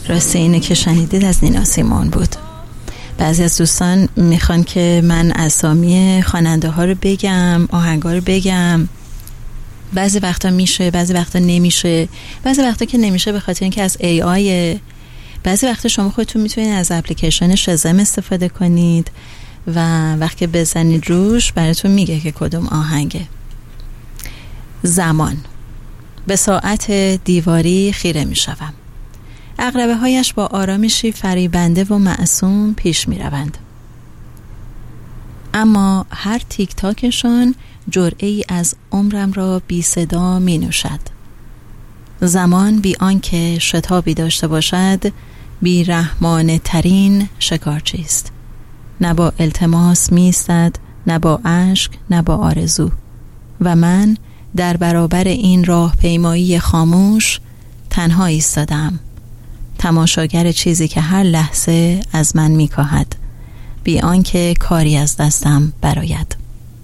راستی اینه که شنیدید از نینا سیمون بود. بعضی از دوستان میخوان که من اسامی خواننده ها رو بگم، آهنگا رو بگم. بعضی وقتا میشه، بعضی وقتا نمیشه. بعضی وقتا که نمیشه به خاطر اینکه از AI. بعضی وقتا شما خودتون میتونید از اپلیکیشن شزم استفاده کنید و وقتی بزنید روش براتون میگه که کدوم آهنگه. زمان. به ساعت دیواری خیره میشوم. عقربه هایش با آرامشی فریبنده و معصوم پیش می روند. اما هر تیک تاکشان جرعه‌ای از عمرم را بی صدا می نوشد. زمان بی آنکه شتابی داشته باشد بی رحمانه ترین شکارچی است. نه با التماس می ایستد، نه با اشک، نه با آرزو. و من در برابر این راهپیمایی خاموش تنها ایستادم، تماشاگر چیزی که هر لحظه از من میکاهد بی آنکه کاری از دستم برآید.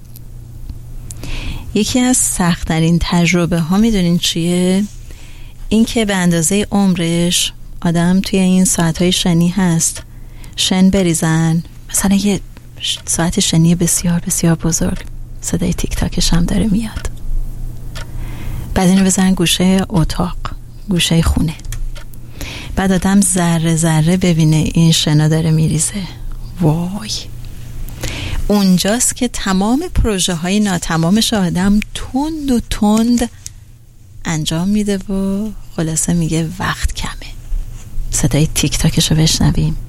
یکی از سخت‌ترین تجربه ها میدونین چیه؟ این که به اندازه عمرش آدم توی این ساعتهای شنی هست، شن بریزن، مثلا یه ساعت شنی بسیار بسیار بزرگ، صدای تیک تاکش هم داره میاد، بعد اینو بزنن گوشه اتاق، گوشه خونه، بعد آدم ذره ذره ببینه این شنا داره میریزه. وای، اونجاست که تمام پروژه های ناتمامش آدم تند و تند انجام میده و خلاصه میگه وقت کمه. صدای تیک تاکشو بشنویم.